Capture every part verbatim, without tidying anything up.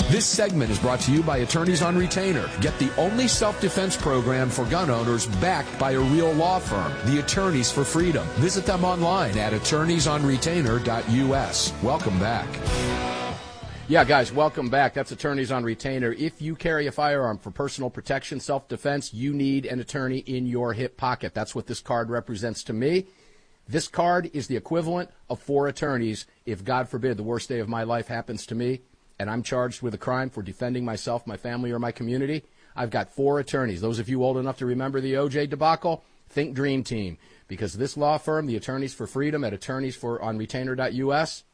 This segment is brought to you by Attorneys on Retainer. Get the only self-defense program for gun owners backed by a real law firm, the Attorneys for Freedom. Visit them online at attorneys on retainer dot U S. Welcome back. Yeah, guys, welcome back. That's Attorneys on Retainer. If you carry a firearm for personal protection, self-defense, you need an attorney in your hip pocket. That's what this card represents to me. This card is the equivalent of four attorneys if, God forbid, the worst day of my life happens to me and I'm charged with a crime for defending myself, my family, or my community. I've got four attorneys. Those of you old enough to remember the O J debacle, think Dream Team. Because this law firm, the Attorneys for Freedom at attorneys for on retainer dot U S,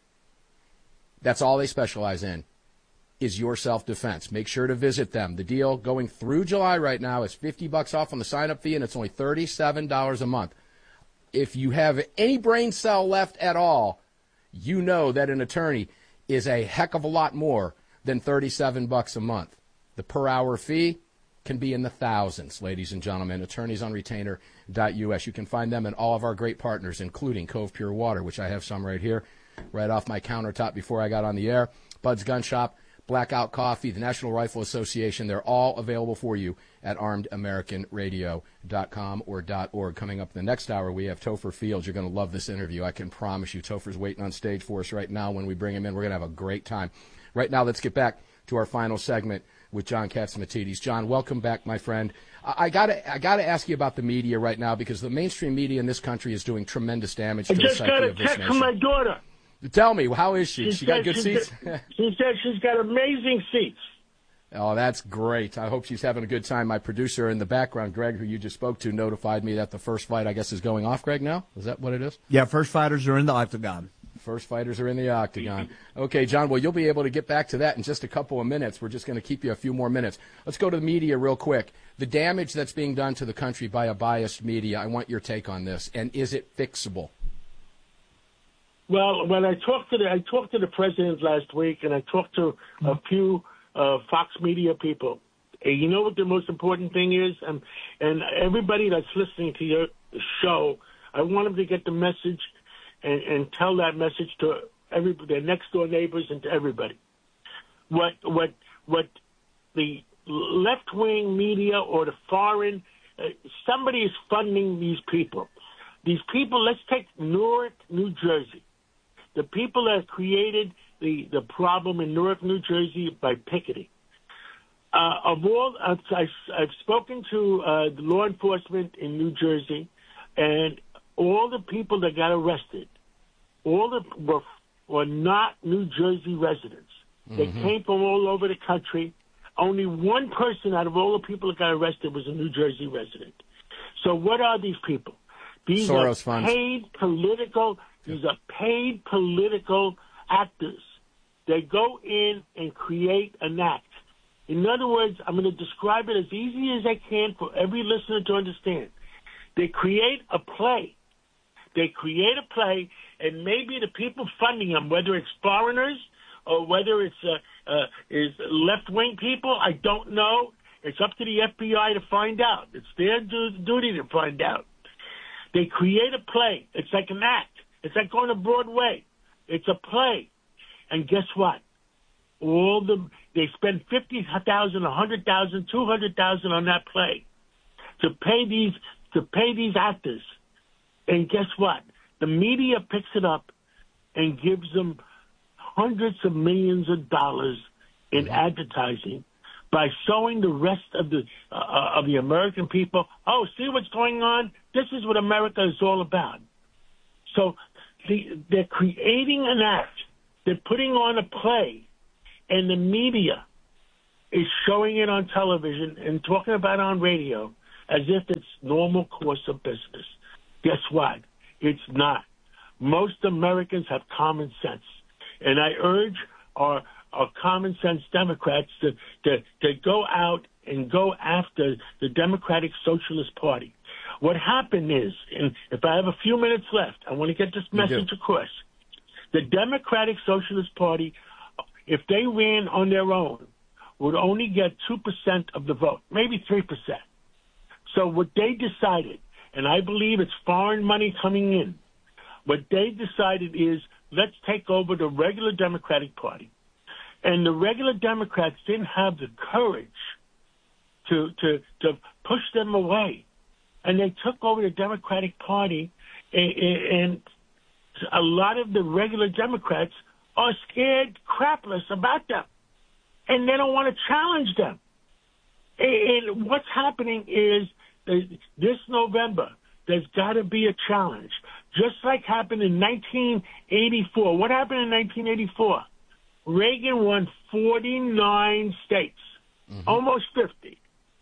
that's all they specialize in, is your self-defense. Make sure to visit them. The deal going through July right now is fifty bucks off on the sign-up fee, and it's only thirty-seven dollars a month. If you have any brain cell left at all, you know that an attorney is a heck of a lot more than thirty-seven bucks a month. The per-hour fee can be in the thousands, ladies and gentlemen. attorneys on retainer dot U S. You can find them and all of our great partners, including Cove Pure Water, which I have some right here, right off my countertop before I got on the air, Bud's Gun Shop, Blackout Coffee, the National Rifle Association. They're all available for you at armed american radio dot com or .org. Coming up in the next hour, we have Topher Fields. You're going to love this interview. I can promise you. Topher's waiting on stage for us right now. When we bring him in, we're going to have a great time. Right now, let's get back to our final segment with John Catsimatidis. John, welcome back, my friend. I got to I got to ask you about the media right now, because the mainstream media in this country is doing tremendous damage to the psyche of this nation. I just got a text from my daughter. Tell me, how is she? She, she got good seats? Got, she said she's got amazing seats. Oh, that's great. I hope she's having a good time. My producer in the background, Greg, who you just spoke to, notified me that the first fight, I guess, is going off, Greg, now? Is that what it is? Yeah, first fighters are in the octagon. First fighters are in the octagon. Okay, John, well, you'll be able to get back to that in just a couple of minutes. We're just going to keep you a few more minutes. Let's go to the media real quick. The damage that's being done to the country by a biased media, I want your take on this. And is it fixable? Well, when I talked to the I talked to the president last week, and I talked to a few uh, Fox Media people. And you know what the most important thing is, and and everybody that's listening to your show, I want them to get the message, and, and tell that message to every their next door neighbors and to everybody. What what what the left wing media or the foreign uh, somebody is funding these people. These people. Let's take Newark, New Jersey. The people that created the, the problem in Newark, New Jersey by picketing. Uh, of all, I've, I've spoken to uh, the law enforcement in New Jersey, and all the people that got arrested, all the were, were not New Jersey residents. They mm-hmm. came from all over the country. Only one person out of all the people that got arrested was a New Jersey resident. So what are these people? These Soros are funds. paid political. These are paid political actors. They go in and create an act. In other words, I'm going to describe it as easy as I can for every listener to understand. They create a play. They create a play, and maybe the people funding them, whether it's foreigners or whether it's uh, uh, is left-wing people, I don't know. It's up to the F B I to find out. It's their du- duty to find out. They create a play. It's like an act. It's like going to Broadway. It's a play. And guess what? All the they spend fifty thousand, a hundred thousand, two hundred thousand on that play to pay these to pay these actors. And guess what? The media picks it up and gives them hundreds of millions of dollars in mm-hmm. advertising by showing the rest of the uh, of the American people, oh, see what's going on? This is what America is all about. So the, they're creating an act. They're putting on a play, and the media is showing it on television and talking about it on radio as if it's normal course of business. Guess what? It's not. Most Americans have common sense, and I urge our our common sense Democrats to, to, to go out and go after the Democratic Socialist Party. What happened is, and if I have a few minutes left, I want to get this message across. The Democratic Socialist Party, if they ran on their own, would only get two percent of the vote, maybe three percent. So what they decided, and I believe it's foreign money coming in, what they decided is, let's take over the regular Democratic Party. And the regular Democrats didn't have the courage to to to push them away. And they took over the Democratic Party, and, and a lot of the regular Democrats are scared crapless about them, and they don't want to challenge them. And what's happening is this November, there's got to be a challenge, just like happened in nineteen eighty-four. What happened in nineteen eighty-four? Reagan won forty-nine states, mm-hmm. almost fifty.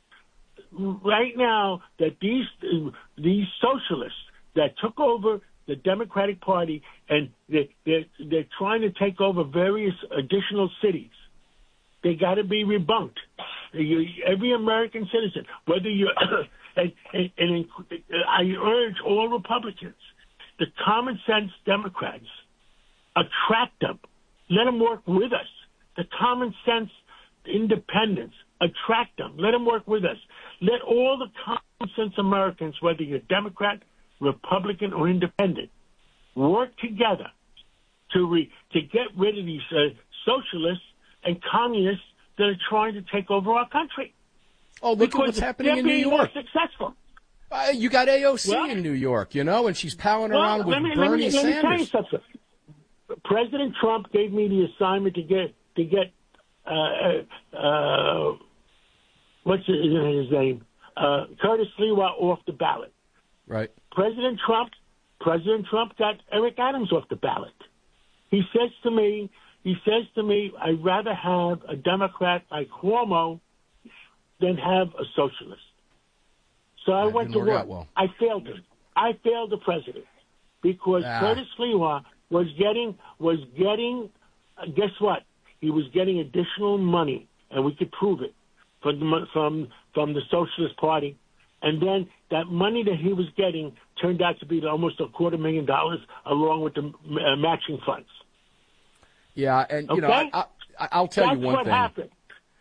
Right now, that these these socialists that took over the Democratic Party and they, they're, they're trying to take over various additional cities, they got to be rebunked. You, every American citizen, whether you and, and, and I urge all Republicans, the common sense Democrats, attract them, let them work with us. The common sense independents, attract them, let them work with us. Let all the common sense Americans, whether you're Democrat, Republican, or Independent, work together to re, to get rid of these uh, socialists and communists that are trying to take over our country. Oh, look because at what's happening in New York. More successful. Uh, you got A O C well, in New York, you know, and she's palling well, around with let me, Bernie let me, Sanders. Let me tell you something. President Trump gave me the assignment to get to get uh, uh, what's his, his name, uh, Curtis Sliwa off the ballot. Right. President Trump, President Trump got Eric Adams off the ballot. He says to me, he says to me, I'd rather have a Democrat like Cuomo than have a socialist. So I that went to work. Well. I failed him. I failed the president because ah. Curtis Sliwa was getting was getting. Uh, guess what? He was getting additional money, and we could prove it from the, from from the Socialist Party. And then that money that he was getting turned out to be almost a quarter million dollars, along with the uh, matching funds. Yeah, and you okay? know, I, I, I'll tell That's you one what thing. Happened.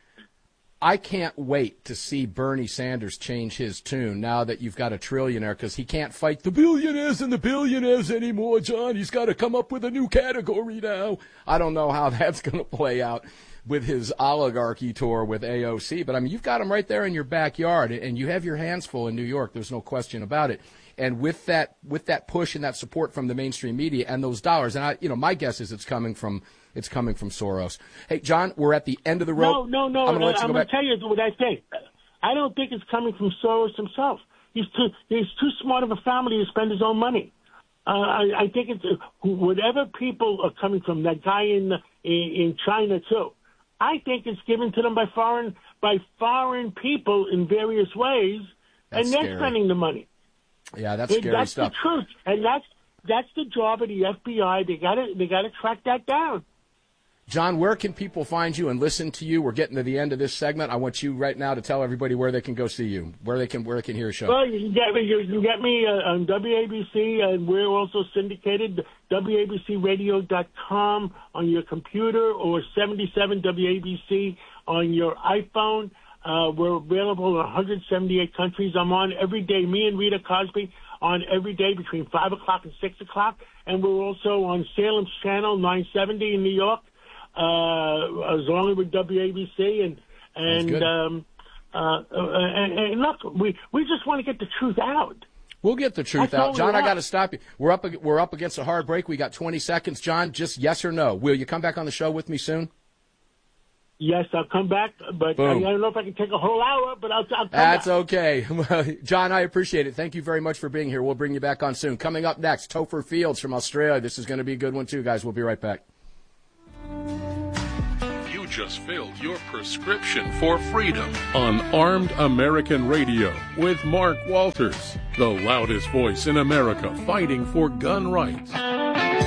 I can't wait to see Bernie Sanders change his tune now that you've got a trillionaire, because he can't fight the billionaires and the billionaires anymore, John. He's got to come up with a new category now. I don't know how that's going to play out with his oligarchy tour with A O C, but I mean, you've got him right there in your backyard, and you have your hands full in New York. There's no question about it. And with that, with that push and that support from the mainstream media and those dollars, and I, you know, my guess is it's coming from it's coming from Soros. Hey, John, we're at the end of the road. No, no, no. I'm going to I'm tell you what I think. I don't think it's coming from Soros himself. He's too he's too smart of a family to spend his own money. Uh, I, I think it's whatever people are coming from. That guy in in, in China too. I think it's given to them by foreign by foreign people in various ways, that's and they're scary. spending the money. Yeah, that's scary that's stuff. That's the truth, and that's that's the job of the F B I. They got to they got to track that down. John, where can people find you and listen to you? We're getting to the end of this segment. I want you right now to tell everybody where they can go see you, where they can where they can hear a show. Well, you can get me, you can get me uh, on W A B C, and we're also syndicated, W A B C radio dot com on your computer, or seventy-seven W A B C on your iPhone. Uh, we're available in one hundred seventy-eight countries. I'm on every day. Me and Rita Cosby on every day between five o'clock and six o'clock. And we're also on Salem's Channel nine seventy in New York. Uh, as long as with W A B C, and and um, uh, and, and look, we we just want to get the truth out. We'll get the truth That's out, John. I got to stop you. We're up we're up against a hard break. We got twenty seconds, John. Just yes or no. Will you come back on the show with me soon? Yes, I'll come back, but I, I don't know if I can take a whole hour, but I'll, I'll come That's back. okay. John, I appreciate it. Thank you very much for being here. We'll bring you back on soon. Coming up next, Topher Fields from Australia. This is going to be a good one, too, guys. We'll be right back. You just filled your prescription for freedom on Armed American Radio with Mark Walters, the loudest voice in America fighting for gun rights.